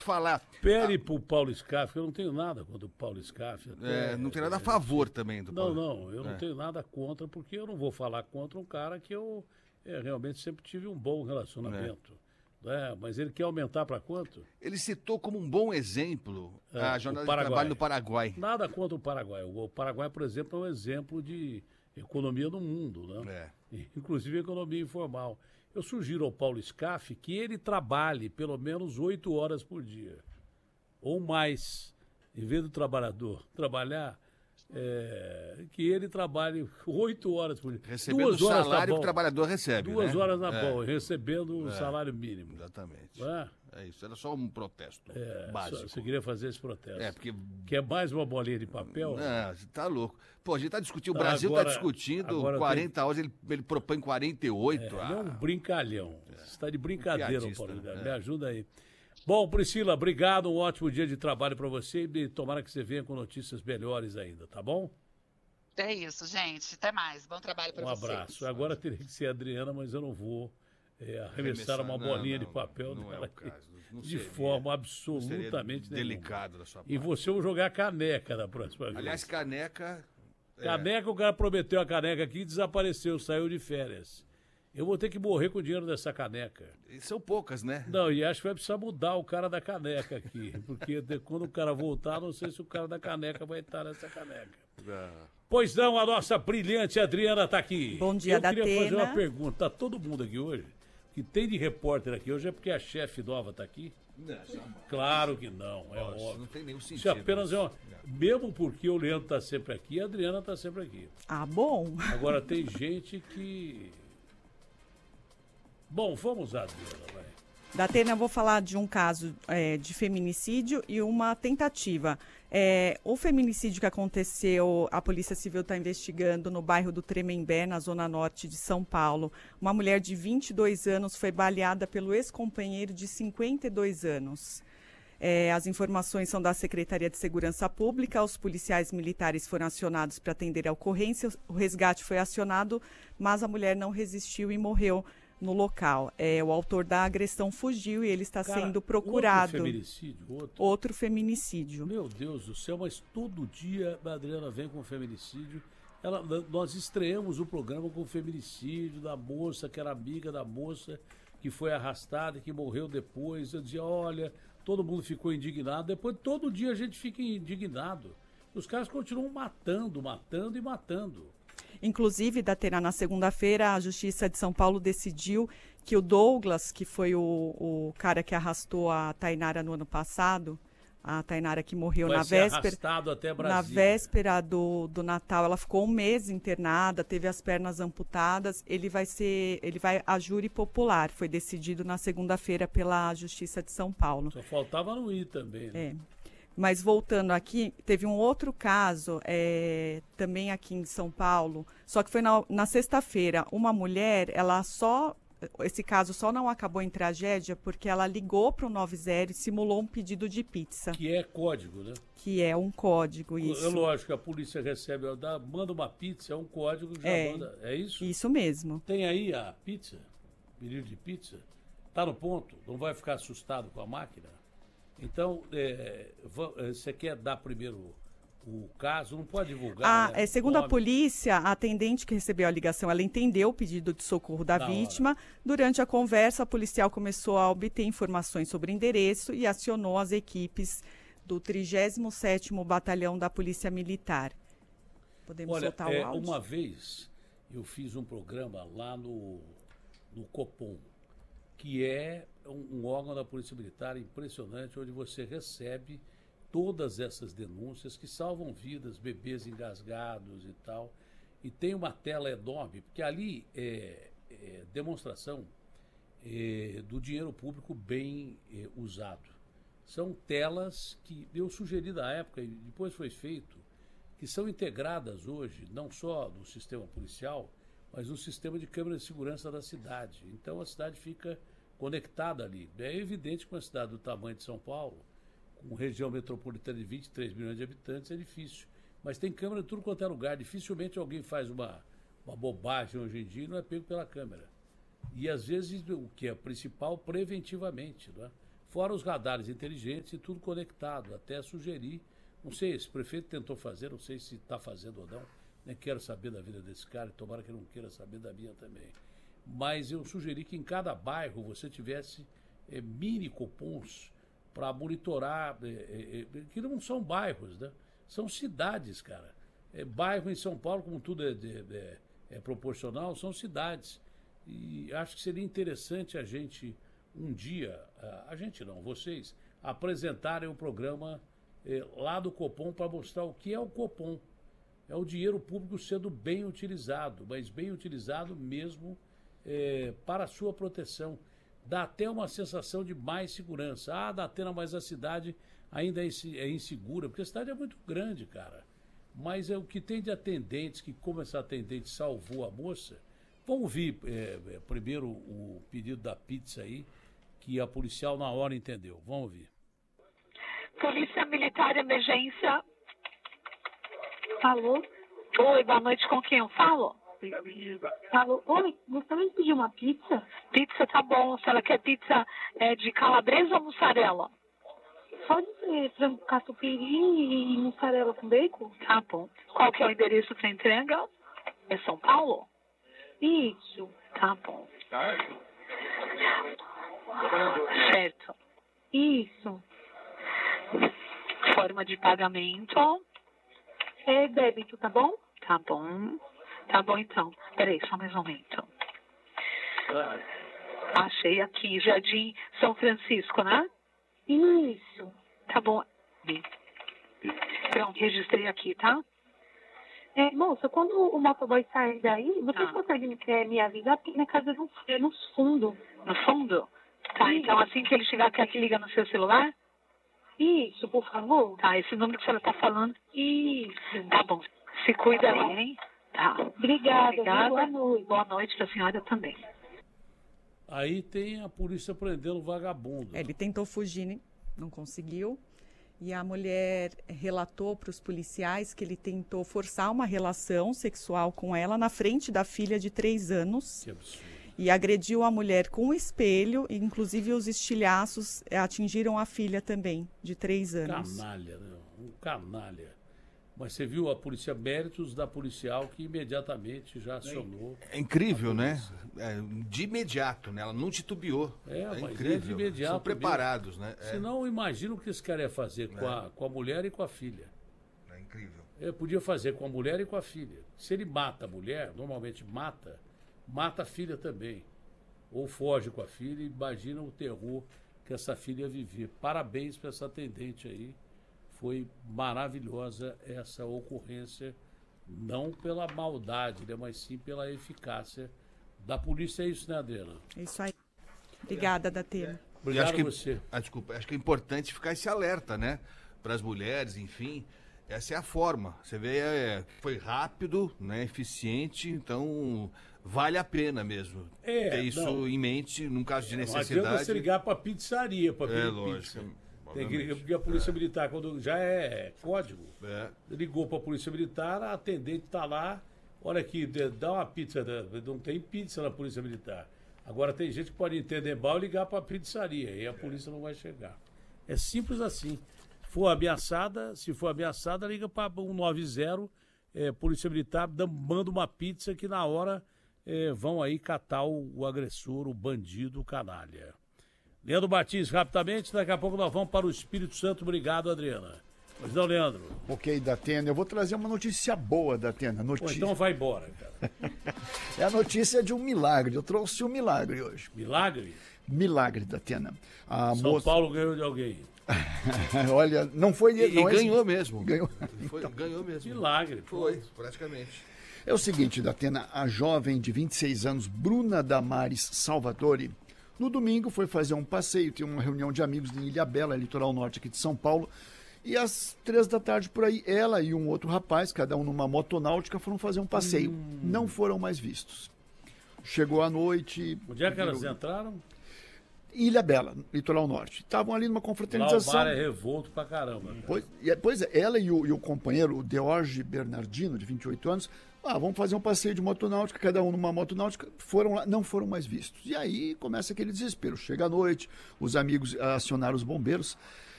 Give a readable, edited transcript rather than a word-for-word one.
falar. Pere pro Paulo Scaff, eu não tenho nada contra o Paulo Scaff. Não tem nada a favor também do Paulo. Não, eu não tenho nada contra, porque eu não vou falar contra um cara que eu realmente sempre tive um bom relacionamento. Mas ele quer aumentar para quanto? Ele citou como um bom exemplo a jornada de trabalho no Paraguai. Nada contra o Paraguai. O Paraguai, por exemplo, é um exemplo de economia no mundo, né? Inclusive economia informal. Eu sugiro ao Paulo Scaff que ele trabalhe pelo menos 8 horas por dia, ou mais, em vez do trabalhador trabalhar, que ele trabalhe 8 horas por dia. Recebendo o salário que o trabalhador recebe. 2 horas na boa, recebendo o salário mínimo. Exatamente. É isso, era só um protesto básico. Você queria fazer esse protesto. Porque... Quer mais uma bolinha de papel? Não, você tá louco. Pô, a gente tá discutindo, o Brasil está discutindo 40 horas, ele propõe 48. Ele é um brincalhão. Você está de brincadeira, Paulo. Né? Me ajuda aí. Bom, Priscila, obrigado, um ótimo dia de trabalho para você e tomara que você venha com notícias melhores ainda, tá bom? É isso, gente. Até mais. Bom trabalho para vocês. Um abraço. Agora teria que ser a Adriana, mas eu não vou arremessar uma bolinha de papel dela de forma absolutamente delicado da sua parte. E você vai jogar caneca da próxima vez. Aliás, caneca... Caneca, o cara prometeu a caneca aqui e desapareceu, saiu de férias. Eu vou ter que morrer com o dinheiro dessa caneca. E são poucas, né? Não, e acho que vai precisar mudar o cara da caneca aqui. Porque quando o cara voltar, não sei se o cara da caneca vai estar nessa caneca. Pois não, a nossa brilhante Adriana está aqui. Bom dia, Datena. Eu queria fazer uma pergunta. Tá todo mundo aqui hoje? O que tem de repórter aqui hoje é porque a chefe nova está aqui? Não, claro que não, óbvio. Não tem nenhum sentido. Isso apenas mesmo porque o Leandro está sempre aqui, a Adriana está sempre aqui. Ah, bom. Agora tem gente que... Bom, vamos lá, Adriana, vai. Datena, eu vou falar de um caso de feminicídio e uma tentativa. O feminicídio que aconteceu, a Polícia Civil está investigando no bairro do Tremembé, na zona norte de São Paulo. Uma mulher de 22 anos foi baleada pelo ex-companheiro de 52 anos. As informações são da Secretaria de Segurança Pública. Os policiais militares foram acionados para atender a ocorrência. O resgate foi acionado, mas a mulher não resistiu e morreu no local. O autor da agressão fugiu e ele está sendo procurado. Outro feminicídio? Outro feminicídio. Meu Deus do céu, mas todo dia a Adriana vem com feminicídio. Nós estreamos o programa com o feminicídio da moça, que era amiga da moça, que foi arrastada e que morreu depois. Eu dizia, olha, todo mundo ficou indignado. Depois, todo dia a gente fica indignado. Os caras continuam matando e matando. Inclusive, Datena, na segunda-feira, a Justiça de São Paulo decidiu que o Douglas, que foi o cara que arrastou a Tainara no ano passado, a Tainara que morreu na véspera, até na véspera do Natal, ela ficou 1 mês internada, teve as pernas amputadas, ele vai a júri popular, foi decidido na segunda-feira pela Justiça de São Paulo. Só faltava não ir também, né? Mas voltando aqui, teve um outro caso, também aqui em São Paulo, só que foi na sexta-feira. Uma mulher, esse caso só não acabou em tragédia porque ela ligou para o 90 e simulou um pedido de pizza. Que é código, né? Que é um código, isso. É lógico que a polícia recebe, manda uma pizza, é um código que já manda. É isso? Isso mesmo. Tem aí a pizza? Pedido de pizza? Tá no ponto? Não vai ficar assustado com a máquina? Então, você quer dar primeiro o caso? Não pode divulgar? Segundo a polícia, a atendente que recebeu a ligação, ela entendeu o pedido de socorro da vítima. Durante a conversa, a policial começou a obter informações sobre o endereço e acionou as equipes do 37º Batalhão da Polícia Militar. Podemos soltar o áudio? Uma vez eu fiz um programa lá no Copom, que é um órgão da Polícia Militar impressionante, onde você recebe todas essas denúncias que salvam vidas, bebês engasgados e tal. E tem uma tela enorme, porque ali é demonstração do dinheiro público bem usado. São telas que eu sugeri da época, e depois foi feito, que são integradas hoje, não só no sistema policial, mas no sistema de câmera de segurança da cidade. Então a cidade fica conectada ali. É evidente que uma cidade do tamanho de São Paulo, com região metropolitana de 23 milhões de habitantes, é difícil. Mas tem câmera em tudo quanto é lugar. Dificilmente alguém faz uma bobagem hoje em dia e não é pego pela câmera. E às vezes, o que é principal, preventivamente, não é? Fora os radares inteligentes e tudo conectado, até sugerir. Não sei, esse prefeito tentou fazer, não sei se está fazendo ou não. Nem quero saber da vida desse cara, e tomara que ele não queira saber da minha também. Mas eu sugeri que em cada bairro você tivesse mini copons para monitorar, que não são bairros, né? São cidades, cara. Bairro em São Paulo, como tudo é proporcional, são cidades. E acho que seria interessante a gente, um dia, a gente não, vocês, apresentarem o programa lá do Copom para mostrar o que é o Copom. É o dinheiro público sendo bem utilizado, mas bem utilizado mesmo para a sua proteção. Dá até uma sensação de mais segurança. Ah, da Atena, mas a cidade ainda é insegura, porque a cidade é muito grande, cara. Mas é o que tem de atendentes, que como essa atendente salvou a moça. Vamos ouvir primeiro o pedido da pizza aí, que a policial na hora entendeu. Vamos ouvir. Polícia Militar de Emergência. Alô? Oi, boa noite, com quem eu falo? Alô? Oi, gostaria de pedir uma pizza? Pizza, tá bom. Se ela quer pizza de calabresa ou mussarela? Pode ser frango catupiry e mussarela com bacon? Tá bom. Qual que é o endereço para entrega? É São Paulo? Isso. Tá bom. Certo. Isso. Forma de pagamento. É débito, tá bom? Tá bom. Tá bom, então. Peraí, só mais um momento. Achei aqui, Jardim São Francisco, né? Isso. Tá bom. Pronto, registrei aqui, tá? Moça, quando o motoboy sair daí, vocês conseguem me avisar? Porque minha casa é no fundo. No fundo? Tá, então assim que ele chegar, quer que liga no seu celular? Isso, por favor. Tá, esse número que a senhora tá falando. Isso. Tá bom. Se cuida aí, hein? Tá. Obrigada. Boa noite. Boa noite pra senhora também. Aí tem a polícia prendendo o vagabundo. Ele tentou fugir, não conseguiu. E a mulher relatou para os policiais que ele tentou forçar uma relação sexual com ela na frente da filha de 3 anos. Que absurdo. E agrediu a mulher com um espelho, e inclusive os estilhaços atingiram a filha também, de 3 anos. Canalha, né? Um canalha. Mas você viu a polícia, méritos da policial que imediatamente já acionou. É incrível, né? De imediato, né? Ela não titubeou. Mas incrível. de imediato. São preparados, mesmo. Né? Senão, imagina o que esse cara ia fazer com a mulher e com a filha. É incrível. Ele podia fazer com a mulher e com a filha. Se ele mata a mulher, normalmente mata a filha também. Ou foge com a filha, e imagina o terror que essa filha ia viver. Parabéns para essa atendente aí. Foi maravilhosa essa ocorrência, não pela maldade, né, mas sim pela eficácia da polícia. É isso, né, Adriana? É isso aí. Obrigada, Datena. Obrigado a você. Desculpa, acho que é importante ficar esse alerta, né? Para as mulheres, enfim. Essa é a forma. Você vê, foi rápido, né, eficiente, então vale a pena mesmo ter isso em mente, num caso de necessidade. Não adianta você ligar para a pizzaria para pedir lógico. Pizza. Porque a Polícia Militar, quando já é código, ligou para a Polícia Militar, a atendente está lá, olha aqui, dá uma pizza, não tem pizza na Polícia Militar. Agora tem gente que pode entender mal e ligar para a pizzaria, e a polícia não vai chegar. É simples assim. Se for ameaçada, liga para 190, Polícia Militar, manda uma pizza que na hora vão aí catar o agressor, o bandido, o canalha. Leandro Martins, rapidamente, daqui a pouco nós vamos para o Espírito Santo. Obrigado, Adriana. Pois não, Leandro? Ok, Datena, eu vou trazer uma notícia boa, Datena. Então vai embora, cara. É a notícia de um milagre, eu trouxe um milagre hoje. Milagre? Milagre, Datena. São Paulo ganhou de alguém. Olha, não foi... E ganhou mesmo. Ganhou. Ganhou mesmo. Milagre. Foi, praticamente. É o seguinte, Datena, a jovem de 26 anos, Bruna Damares Salvatore, no domingo foi fazer um passeio, tinha uma reunião de amigos em Ilhabela, litoral norte aqui de São Paulo, e às 3 da tarde por aí, ela e um outro rapaz, cada um numa motonáutica, foram fazer um passeio. Não foram mais vistos. Chegou a noite... Onde é que elas entraram? Ilhabela, litoral norte. Estavam ali numa confraternização. Lá o bar é revolto pra caramba. Pois é, ela e o companheiro, o Deorge Bernardino, de 28 anos, Vamos fazer um passeio de motonáutica, cada um numa motonáutica. Foram lá, não foram mais vistos. E aí começa aquele desespero. Chega a noite, os amigos acionaram os bombeiros.